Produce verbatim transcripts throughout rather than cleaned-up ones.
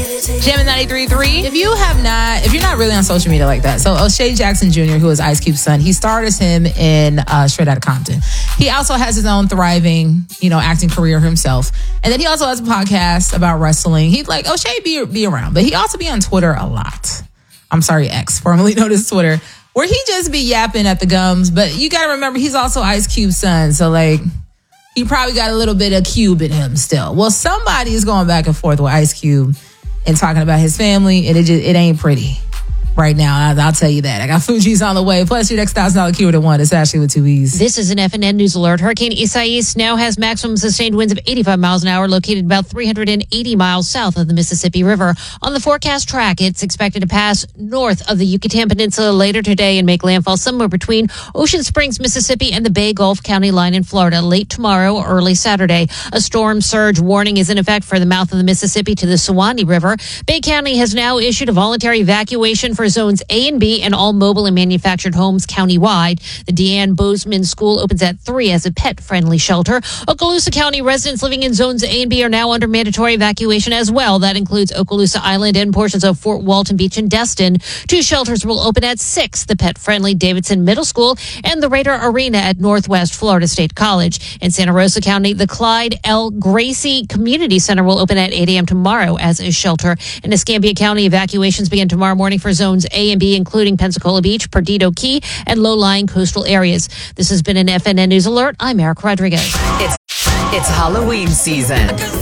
Jammin' ninety-three point three. If you have not, if you're not really on social media like that, so O'Shea Jackson Junior, who is Ice Cube's son, he starred as him in uh, Straight Outta Compton. He also has his own thriving, you know, acting career himself. And then he also has a podcast about wrestling. He's like, O'Shea be, be around, but he also be on Twitter a lot. I'm sorry, X, formerly known as Twitter, where he just be yapping at the gums. But you got to remember, he's also Ice Cube's son. So, like, he probably got a little bit of Cube in him still. Well, somebody is going back and forth with Ice Cube and talking about his family, and it just it ain't pretty right now. I'll, I'll tell you that. I got Fuji's on the way. Plus, your next one thousand dollars keyword at one. It's Ashley with two E's. This is an F N N News Alert. Hurricane Isaias now has maximum sustained winds of eighty-five miles an hour, located about three hundred eighty miles south of the Mississippi River. On the forecast track, it's expected to pass north of the Yucatan Peninsula later today and make landfall somewhere between Ocean Springs, Mississippi, and the Bay Gulf County line in Florida late tomorrow or early Saturday. A storm surge warning is in effect for the mouth of the Mississippi to the Suwannee River. Bay County has now issued a voluntary evacuation for zones A and B and all mobile and manufactured homes countywide. The Deanne Bozeman School opens at three as a pet-friendly shelter. Okaloosa County residents living in zones A and B are now under mandatory evacuation as well. That includes Okaloosa Island and portions of Fort Walton Beach and Destin. Two shelters will open at six, the pet-friendly Davidson Middle School and the Raider Arena at Northwest Florida State College. In Santa Rosa County, the Clyde L. Gracie Community Center will open at eight a.m. tomorrow as a shelter. In Escambia County, evacuations begin tomorrow morning for zones A and B, including Pensacola Beach, Perdido Key, and low-lying coastal areas. This has been an F N N News Alert. I'm Eric Rodriguez. It's, it's Halloween season.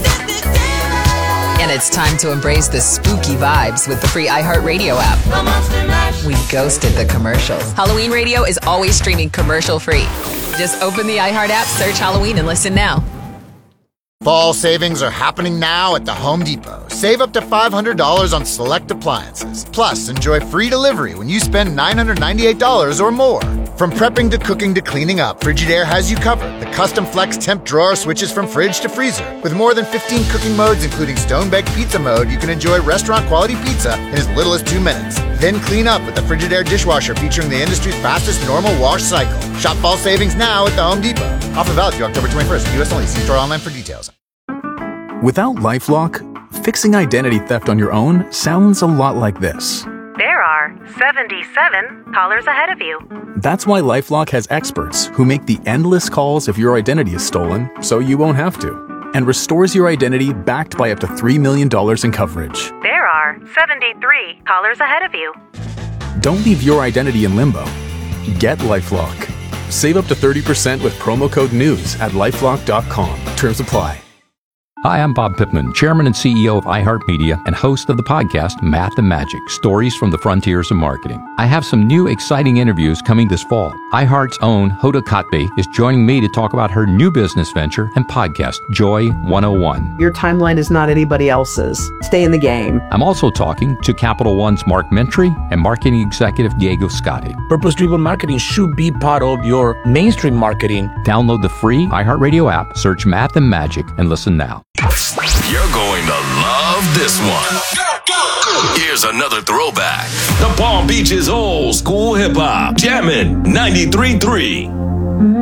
And it's time to embrace the spooky vibes with the free iHeartRadio app. We ghosted the commercials. Halloween Radio is always streaming commercial-free. Just open the iHeart app, search Halloween, and listen now. Fall savings are happening now at the Home Depot. Save up to five hundred dollars on select appliances. Plus, enjoy free delivery when you spend nine hundred ninety-eight dollars or more. From prepping to cooking to cleaning up, Frigidaire has you covered. The custom flex temp drawer switches from fridge to freezer. With more than fifteen cooking modes, including stone-baked pizza mode, you can enjoy restaurant-quality pizza in as little as two minutes. Then clean up with the Frigidaire dishwasher featuring the industry's fastest normal wash cycle. Shop fall savings now at the Home Depot. Offer valid through October twenty-first. U S only. See store online for details. Without LifeLock, fixing identity theft on your own sounds a lot like this. There are seventy-seven callers ahead of you. That's why LifeLock has experts who make the endless calls if your identity is stolen, so you won't have to, and restores your identity backed by up to three million dollars in coverage. There are seventy-three callers ahead of you. Don't leave your identity in limbo. Get LifeLock. Save up to thirty percent with promo code NEWS at lifelock dot com. Terms apply. Hi, I'm Bob Pittman, Chairman and C E O of iHeartMedia and host of the podcast Math and Magic, Stories from the Frontiers of Marketing. I have some new exciting interviews coming this fall. iHeart's own Hoda Kotb is joining me to talk about her new business venture and podcast, Joy one oh one. Your timeline is not anybody else's. Stay in the game. I'm also talking to Capital One's Mark Mentry and marketing executive Diego Scotti. Purpose-driven marketing should be part of your mainstream marketing. Download the free iHeartRadio app, search Math and Magic, and listen now. You're going to love this one. Here's another throwback. The Palm Beach's old school hip hop. Jammin' ninety-three point three.